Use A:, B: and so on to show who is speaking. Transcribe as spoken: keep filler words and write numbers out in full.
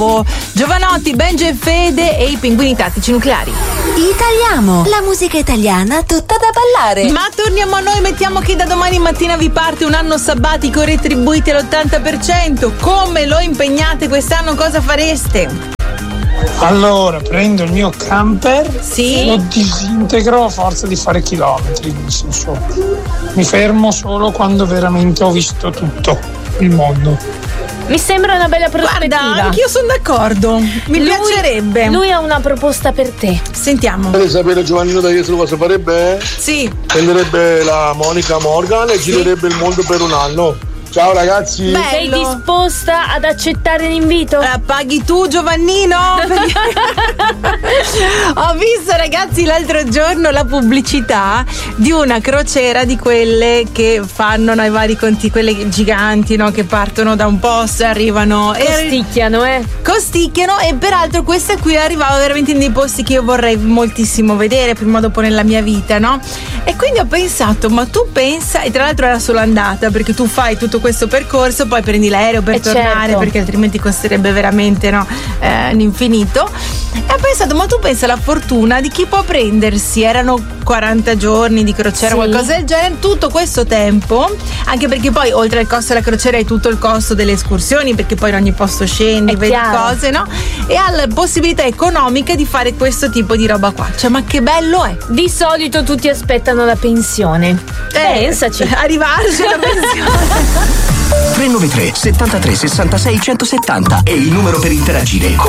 A: Giovanotti, Benji e Fede e i Pinguini Tattici Nucleari.
B: Italiamo, la musica italiana tutta da ballare.
A: Ma torniamo a noi, mettiamo che da domani mattina vi parte un anno sabbatico retribuite all'ottanta per cento. Come lo impegnate quest'anno? Cosa fareste?
C: Allora, prendo il mio camper,
A: sì,
C: lo disintegro a forza di fare chilometri, nel senso, mi fermo solo quando veramente ho visto tutto il mondo.
D: Mi sembra una bella prospettiva.
A: Guarda, anch'io sono d'accordo. Mi
D: lui,
A: piacerebbe.
D: Lui ha una proposta per te.
A: Sentiamo.
E: Vuole sapere Giovannino da Jesolo cosa farebbe?
A: Sì.
E: Prenderebbe la Monica Morgan e sì, girerebbe il mondo per un anno. Ciao ragazzi.
D: Bello. Sei disposta ad accettare l'invito?
A: La paghi tu, Giovannino? Ho visto, ragazzi, l'altro giorno la pubblicità di una crociera di quelle che fanno no, i vari conti, quelle giganti, no, che partono da un posto e arrivano.
D: Costicchiano, eh.
A: Costicchiano, e peraltro questa qui arrivava veramente in dei posti che io vorrei moltissimo vedere prima o dopo nella mia vita, no? E quindi ho pensato, ma tu pensa, e tra l'altro era solo andata, perché tu fai tutto questo percorso, poi prendi l'aereo per
D: eh
A: tornare,
D: certo,
A: perché altrimenti costerebbe veramente no, eh, l'infinito. E ho pensato, ma tu pensa alla fortuna di chi può prendersi, erano quaranta giorni di crociera, sì, qualcosa del genere, tutto questo tempo, anche perché poi oltre al costo della crociera hai tutto il costo delle escursioni, perché poi in ogni posto scendi,
D: è
A: vedi
D: chiaro,
A: cose, no? E ha la possibilità economica di fare questo tipo di roba qua. Cioè, ma che bello è!
D: Di solito tutti aspettano la pensione.
A: Eh,
D: Pensaci.
A: Arrivarci alla pensione.
F: tre nove tre settantatré sessantasei centosettanta è il numero per interagire con